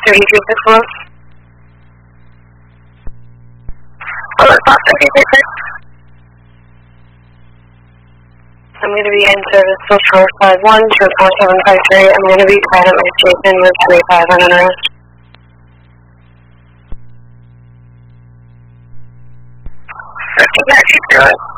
3261. Hello, Fox 3261. I'm going to be in service till 451 to 4753. I'm going to be tied up with Jason with 35 on an arrest. Back to 0.